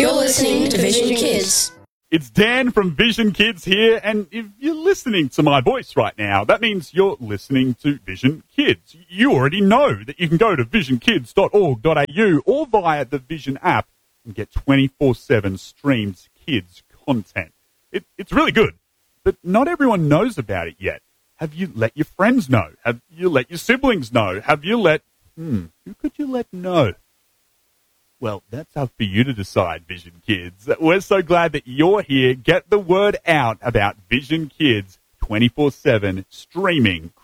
You're listening to Vision Kids. It's Dan from Vision Kids here, and if you're listening to my voice right now, that means you're listening to Vision Kids. You already know that you can go to visionkids.org.au or via the Vision app and get 24/7 streamed kids content. It's really good, but not everyone knows about it yet. Have you let your friends know? Have you let your siblings know? Have you let... who could you let know? Well, that's up for you to decide, Vision Kids. We're so glad that you're here. Get the word out about Vision Kids 24/7 streaming